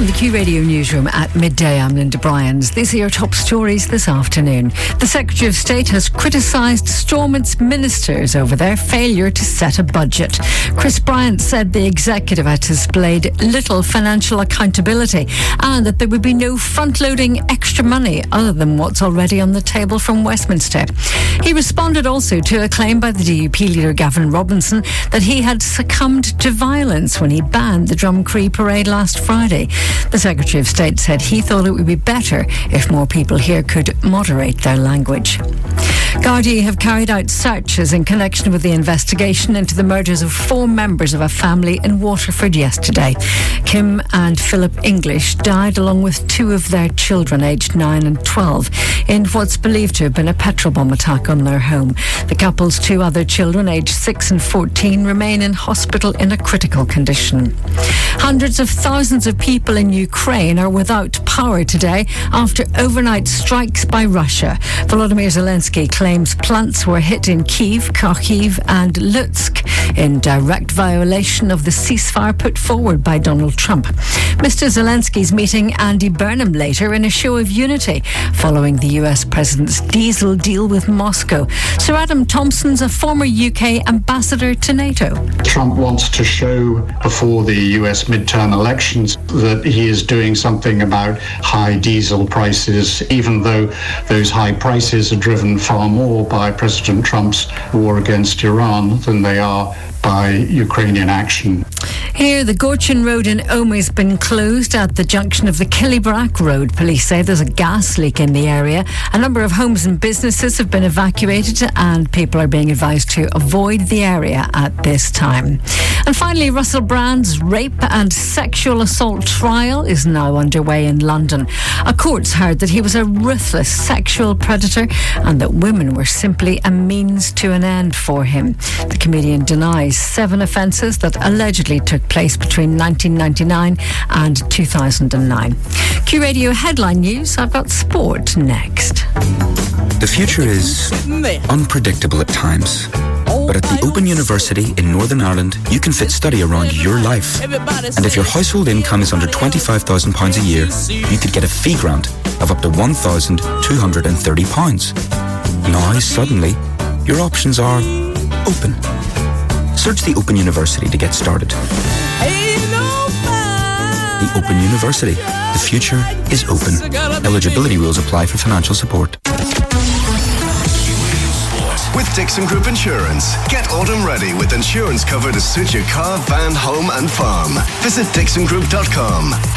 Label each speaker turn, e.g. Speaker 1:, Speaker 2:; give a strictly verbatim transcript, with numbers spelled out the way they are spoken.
Speaker 1: From the Q Radio newsroom at midday, I'm Linda Bryans. These are your top stories this afternoon. The Secretary of State has criticised Stormont's ministers over their failure to set a budget. Chris Bryant said the executive had displayed little financial accountability and that there would be no front-loading extra money other than what's already on the table from Westminster. He responded also to a claim by the D U P leader Gavin Robinson that he had succumbed to violence when he banned the Drumcree parade last Friday. The Secretary of State said he thought it would be better if more people here could moderate their language. Gardaí have carried out searches in connection with the investigation into the murders of four members of a family in Waterford yesterday. Kim and Philip English died along with two of their children aged nine and twelve in what's believed to have been a petrol bomb attack on their home. The couple's two other children aged six and fourteen remain in hospital in a critical condition. Hundreds of thousands of people in Ukraine are without power today after overnight strikes by Russia. Volodymyr Zelensky claims plants were hit in Kyiv, Kharkiv and Lutsk in direct violation of the ceasefire put forward by Donald Trump. Mister Zelensky's meeting Andy Burnham later in a show of unity following the U S President's diesel deal with Moscow. Sir Adam Thompson's a former U K ambassador to NATO.
Speaker 2: Trump wants to show before the U S midterm elections that he is doing something about high diesel prices, even though those high prices are driven far more by President Trump's war against Iran than they are by Ukrainian action.
Speaker 1: Here, the Gorchin Road in Omagh has been closed at the junction of the Killybrack Road. Police say there's a gas leak in the area. A number of homes and businesses have been evacuated and people are being advised to avoid the area at this time. And finally, Russell Brand's rape and sexual assault trial is now underway in London. A court's heard that he was a ruthless sexual predator and that women were simply a means to an end for him. The comedian denies seven offences that allegedly took place between nineteen ninety-nine and two thousand nine. Q Radio headline news. I've got sport next.
Speaker 3: The future is unpredictable at times. But at the Open University in Northern Ireland, you can fit study around your life. And if your household income is under twenty-five thousand pounds a year, you could get a fee grant of up to one thousand two hundred thirty pounds. Now, suddenly, your options are open. Search the Open University to get started. The Open University. The future is open. Eligibility rules apply for financial support.
Speaker 4: With Dixon Group Insurance. Get autumn ready with insurance cover to suit your car, van, home and farm. Visit dixon group dot com.